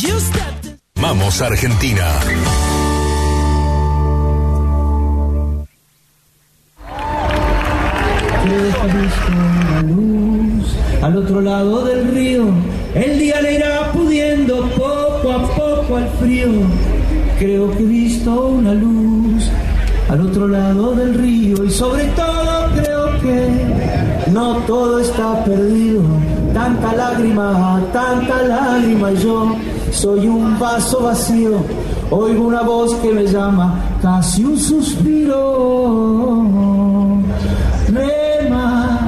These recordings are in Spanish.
Vamos a Argentina. La luz al otro lado del río, el día le irá pudiendo poco a poco al frío. Creo que he visto una luz al otro lado del río y sobre todo creo que no todo está perdido. Tanta lágrima y yo soy un vaso vacío. Oigo una voz que me llama, casi un suspiro. Rema.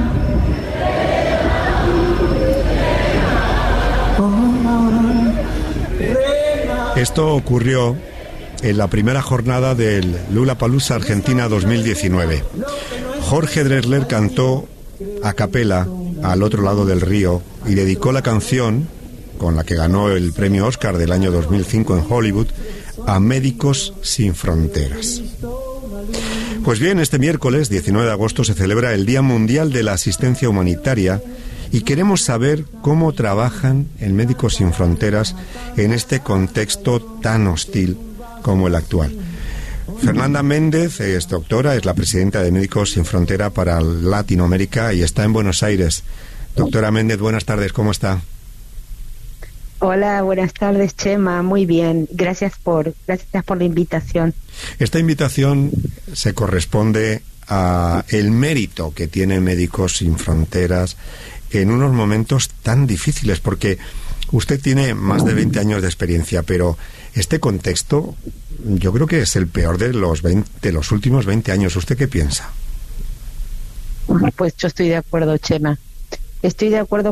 Esto ocurrió en la primera jornada del Lollapalooza Argentina 2019. Jorge Drexler cantó a capela al otro lado del río y dedicó la canción, con la que ganó el premio Oscar del año 2005 en Hollywood, a Médicos Sin Fronteras. Pues bien, este miércoles 19 de agosto se celebra el Día Mundial de la Asistencia Humanitaria y queremos saber cómo trabajan en Médicos Sin Fronteras en este contexto tan hostil como el actual. Fernanda Méndez es doctora, es la presidenta de Médicos Sin Frontera para Latinoamérica y está en Buenos Aires. Doctora Méndez, buenas tardes, ¿cómo está? Hola, buenas tardes, Chema, muy bien, gracias por la invitación. Esta invitación se corresponde a el mérito que tiene Médicos Sin Fronteras en unos momentos tan difíciles, porque usted tiene más de 20 años de experiencia, pero este contexto yo creo que es el peor de los últimos 20 años. ¿Usted qué piensa? Pues yo estoy de acuerdo, Chema. Estoy de acuerdo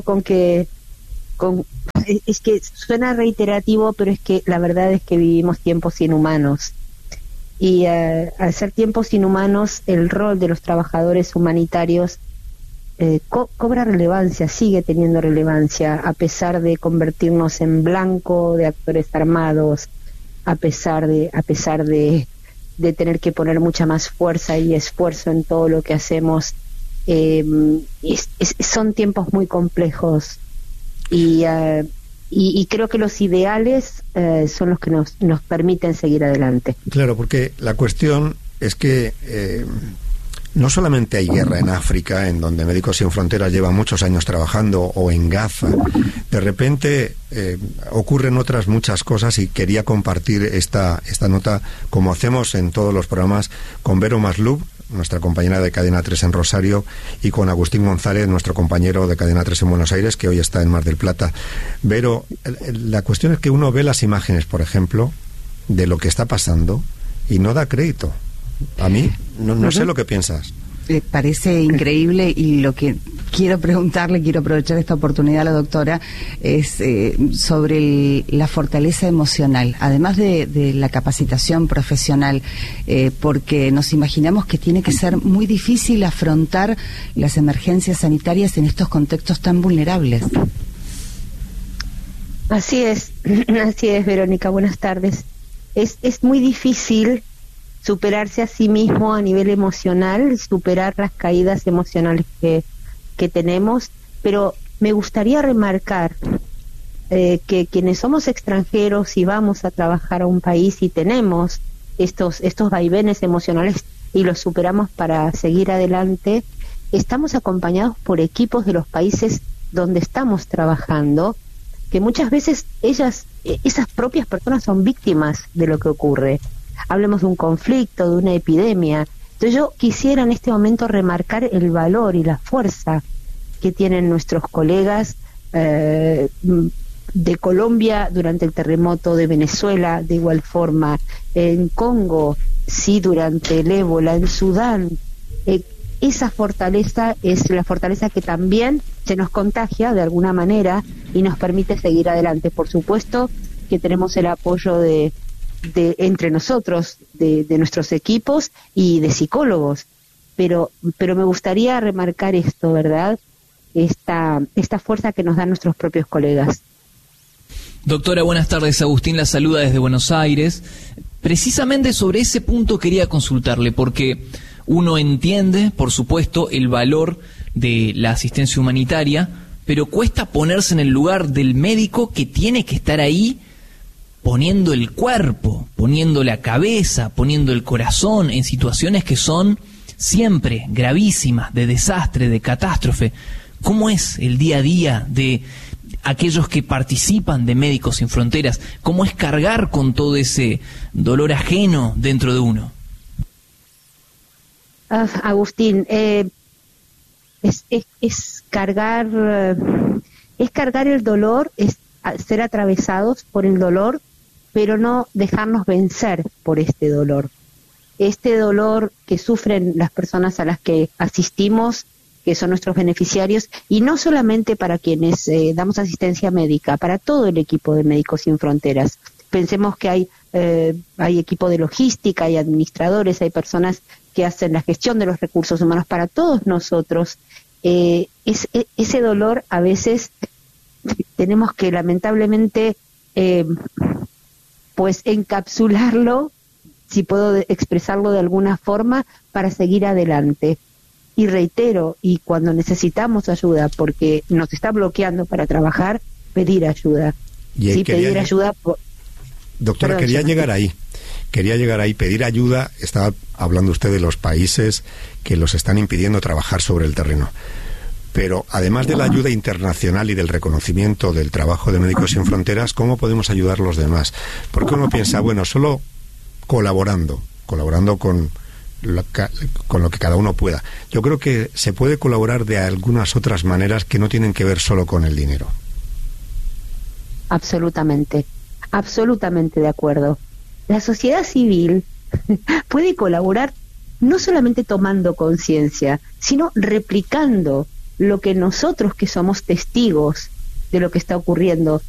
es que suena reiterativo, pero es que la verdad es que vivimos tiempos inhumanos. Y al ser tiempos inhumanos, el rol de los trabajadores humanitarios cobra relevancia, sigue teniendo relevancia, a pesar de convertirnos en blanco de actores armados, a pesar de tener que poner mucha más fuerza y esfuerzo en todo lo que hacemos. Son tiempos muy complejos y creo que los ideales son los que nos permiten seguir adelante. Claro, porque la cuestión es que no solamente hay guerra en África, en donde Médicos Sin Fronteras lleva muchos años trabajando, o en Gaza. De repente ocurren otras muchas cosas y quería compartir esta nota, como hacemos en todos los programas, con Vero Maslub, nuestra compañera de Cadena 3 en Rosario, y con Agustín González, nuestro compañero de Cadena 3 en Buenos Aires, que hoy está en Mar del Plata. Vero, la cuestión es que uno ve las imágenes, por ejemplo, de lo que está pasando y no da crédito. A mí, no sé lo que piensas. Parece increíble, y lo que quiero preguntarle, quiero aprovechar esta oportunidad a la doctora, es sobre la fortaleza emocional, además de la capacitación profesional, porque nos imaginamos que tiene que ser muy difícil afrontar las emergencias sanitarias en estos contextos tan vulnerables. Así es, Verónica, buenas tardes. Es muy difícil superarse a sí mismo a nivel emocional, superar las caídas emocionales que tenemos, pero me gustaría remarcar que quienes somos extranjeros y vamos a trabajar a un país y tenemos estos vaivenes emocionales y los superamos para seguir adelante, estamos acompañados por equipos de los países donde estamos trabajando, que muchas veces esas propias personas son víctimas de lo que ocurre. Hablemos de un conflicto, de una epidemia. Entonces yo quisiera en este momento remarcar el valor y la fuerza que tienen nuestros colegas de Colombia durante el terremoto, de Venezuela de igual forma, en Congo, sí, durante el ébola, en Sudán. Esa fortaleza es la fortaleza que también se nos contagia de alguna manera y nos permite seguir adelante. Por supuesto que tenemos el apoyo de entre nosotros, de nuestros equipos y de psicólogos, pero me gustaría remarcar esto, ¿verdad? Esta fuerza que nos dan nuestros propios colegas. Doctora, buenas tardes. Agustín la saluda desde Buenos Aires. Precisamente sobre ese punto quería consultarle, porque uno entiende, por supuesto, el valor de la asistencia humanitaria, pero cuesta ponerse en el lugar del médico que tiene que estar ahí poniendo el cuerpo, poniendo la cabeza, poniendo el corazón en situaciones que son siempre gravísimas, de desastre, de catástrofe. ¿Cómo es el día a día de aquellos que participan de Médicos Sin Fronteras? ¿Cómo es cargar con todo ese dolor ajeno dentro de uno? Agustín, es cargar el dolor, es ser atravesados por el dolor, pero no dejarnos vencer por este dolor. Este dolor que sufren las personas a las que asistimos, que son nuestros beneficiarios, y no solamente para quienes damos asistencia médica, para todo el equipo de Médicos Sin Fronteras. Pensemos que hay equipo de logística, hay administradores, hay personas que hacen la gestión de los recursos humanos. Para todos nosotros, ese dolor a veces tenemos que lamentablemente pues encapsularlo, si puedo expresarlo de alguna forma, para seguir adelante. Y reitero, y cuando necesitamos ayuda, porque nos está bloqueando para trabajar, pedir ayuda. Y pedir ayuda. Doctora, quería llegar ahí, pedir ayuda. Estaba hablando usted de los países que los están impidiendo trabajar sobre el terreno. Pero además de la ayuda internacional y del reconocimiento del trabajo de Médicos Sin Fronteras, ¿cómo podemos ayudar los demás? Porque uno piensa, bueno, solo colaborando con lo que cada uno pueda. Yo creo que se puede colaborar de algunas otras maneras que no tienen que ver solo con el dinero. Absolutamente de acuerdo. La sociedad civil puede colaborar no solamente tomando conciencia, sino replicando lo que nosotros, que somos testigos de lo que está ocurriendo